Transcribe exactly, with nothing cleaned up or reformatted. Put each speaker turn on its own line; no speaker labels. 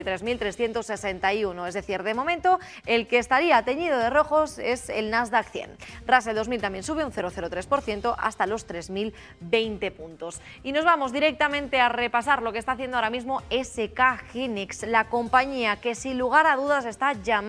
tres mil trescientos sesenta y uno, es decir, de momento el que estaría teñido de rojos es el Nasdaq cien. Russell dos mil también sube un cero coma cero tres por ciento hasta los tres mil veinte puntos. Y nos vamos directamente a repasar lo que está haciendo ahora mismo S K Hynix, la compañía que sin lugar a dudas está llamando